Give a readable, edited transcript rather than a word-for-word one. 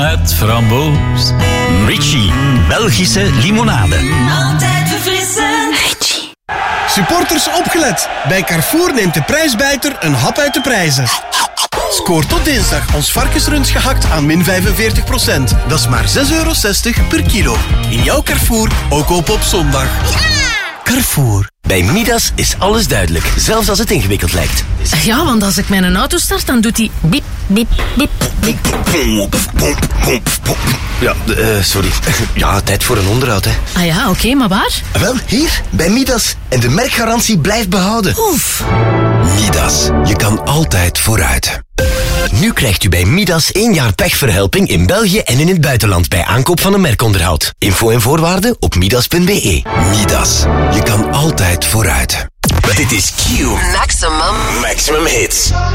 Met framboos. Richie, Belgische limonade. Altijd verfrissend. Richie. Supporters opgelet. Bij Carrefour neemt de prijsbijter een hap uit de prijzen. Scoor tot dinsdag ons varkensrund gehakt aan min 45%. Dat is maar €6,60 per kilo. In jouw Carrefour, ook op zondag. Carrefour. Bij Midas is alles duidelijk, zelfs als het ingewikkeld lijkt. Ja, want als ik mijn auto start, dan doet hij biep, biep, biep, biep. Ja, sorry. Ja, tijd voor een onderhoud, hè. Ah ja, oké, maar waar? Wel, hier, bij Midas. En de merkgarantie blijft behouden. Oef. Midas, je kan altijd vooruit. Nu krijgt u bij Midas 1 jaar pechverhelping in België en in het buitenland bij aankoop van een merkonderhoud. Info en voorwaarden op midas.be. Midas, je kan altijd vooruit. Dit is Q. Maximum Maximum hits.